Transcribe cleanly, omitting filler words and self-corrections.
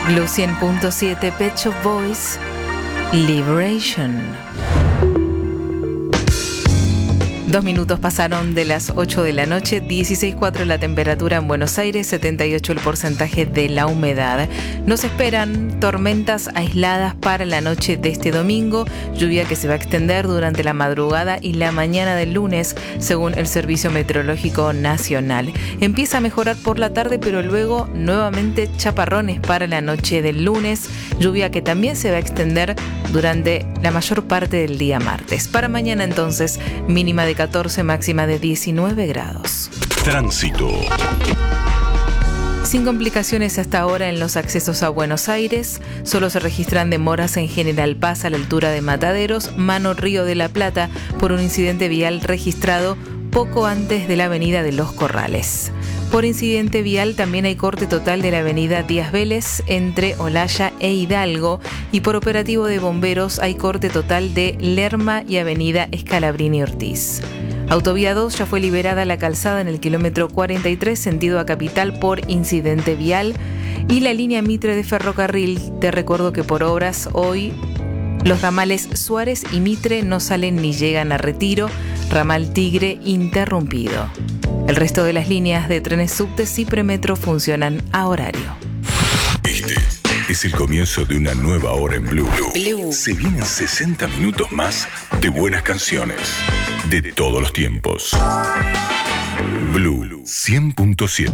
Blue 100.7, Pet Shop Boys, Liberation. 2 minutos pasaron de las 8 de la noche, 16,4 la temperatura en Buenos Aires, 78 el porcentaje de la humedad. Nos esperan tormentas aisladas para la noche de este domingo, lluvia que se va a extender durante la madrugada y la mañana del lunes, según el Servicio Meteorológico Nacional. Empieza a mejorar por la tarde, pero luego nuevamente chaparrones para la noche del lunes, lluvia que también se va a extender durante la mayor parte del día martes. Para mañana entonces, mínima de 14, máxima de 19 grados. Tránsito. Sin complicaciones hasta ahora en los accesos a Buenos Aires, solo se registran demoras en General Paz a la altura de Mataderos, mano Río de la Plata, por un incidente vial registrado poco antes de la avenida de Los Corrales. Por incidente vial también hay corte total de la avenida Díaz Vélez entre Olaya e Hidalgo, y por operativo de bomberos hay corte total de Lerma y avenida Scalabrini Ortiz. Autovía 2 ya fue liberada la calzada en el kilómetro 43 sentido a Capital por incidente vial, y la línea Mitre de ferrocarril, te recuerdo que por obras hoy los ramales Suárez y Mitre no salen ni llegan a Retiro, ramal Tigre interrumpido. El resto de las líneas de trenes subtes y premetro funcionan a horario. Este es el comienzo de una nueva hora en Blue. Se vienen 60 minutos más de buenas canciones de todos los tiempos. Blue 100.7.